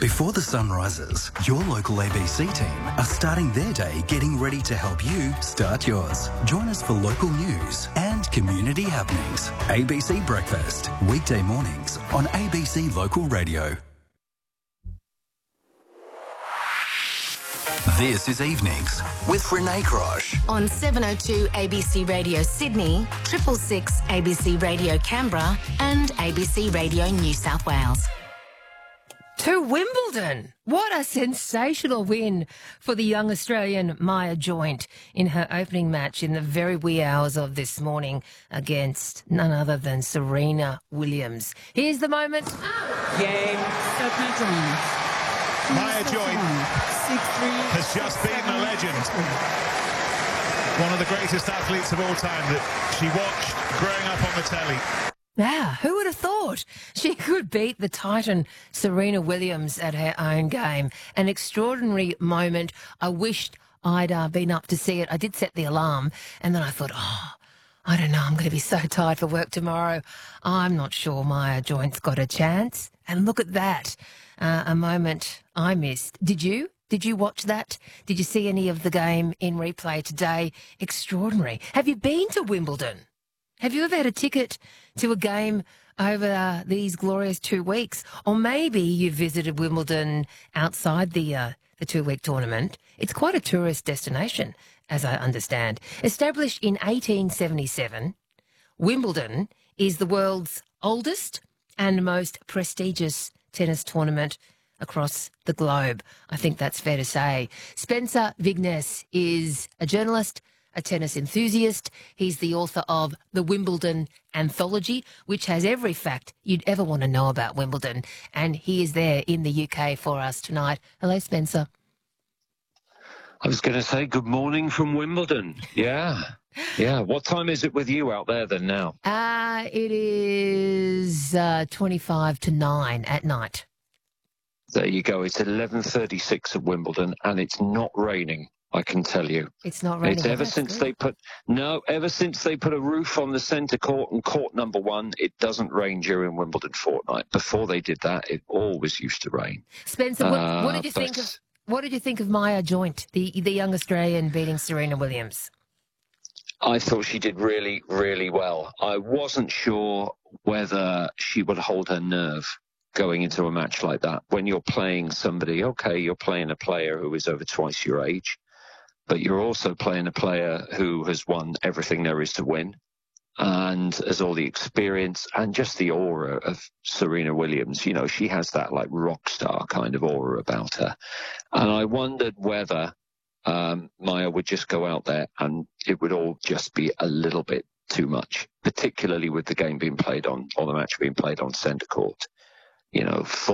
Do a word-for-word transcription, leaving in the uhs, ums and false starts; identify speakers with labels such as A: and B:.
A: Before the sun rises, your local A B C team are starting their day getting ready to help you start yours. Join us for local news and community happenings. A B C Breakfast, weekday mornings on A B C Local Radio. This is Evenings with Renee Crosh.
B: On seven oh two A B C Radio Sydney, triple six A B C Radio Canberra and A B C Radio New South Wales.
C: To Wimbledon. What a sensational win for the young Australian Maya Joint in her opening match in the very wee hours of this morning against none other than Serena Williams. Here's the moment.
D: Game.
E: Maya Joint has just beaten a legend. One of the greatest athletes of all time that she watched growing up on the telly.
C: Yeah, who would have thought she could beat the Titan Serena Williams at her own game? An extraordinary moment. I wished I'd uh, been up to see it. I did set the alarm, and then I thought, oh, I don't know, I'm going to be so tired for work tomorrow. I'm not sure Maya Joint's got a chance. And look at that, uh, a moment I missed. Did you? Did you watch that? Did you see any of the game in replay today? Extraordinary. Have you been to Wimbledon? Have you ever had a ticket to a game over uh, these glorious two weeks? Or maybe you visited Wimbledon outside the uh, the two-week tournament. It's quite a tourist destination, as I understand. Established in eighteen seventy-seven, Wimbledon is the world's oldest and most prestigious tennis tournament across the globe. I think that's fair to say. Spencer Vignes is a journalist, a tennis enthusiast. He's the author of The Wimbledon Anthology, which has every fact you'd ever want to know about Wimbledon. And he is there in the U K for us tonight. Hello, Spencer.
F: I was going to say good morning from Wimbledon. Yeah. Yeah. What time is it with you out there then now?
C: Uh, it is uh, twenty-five to nine at night.
F: There you go. It's eleven thirty-six at Wimbledon and it's not raining. I can tell you.
C: It's not raining.
F: It's ever since
C: good.
F: they put no, ever since they put a roof on the centre court and court number one, it doesn't rain during Wimbledon fortnight. Before they did that, it always used to rain.
C: Spencer, what,
F: uh,
C: what did you
F: but...
C: think of what did you think of Maya Joint, the the young Australian beating Serena Williams?
F: I thought she did really, really well. I wasn't sure whether she would hold her nerve going into a match like that. When you're playing somebody, okay, you're playing a player who is over twice your age, but you're also playing a player who has won everything there is to win and has all the experience and just the aura of Serena Williams. You know, she has that like rock star kind of aura about her. And I wondered whether um, Maya would just go out there and it would all just be a little bit too much, particularly with the game being played on, or the match being played on centre court. You know, full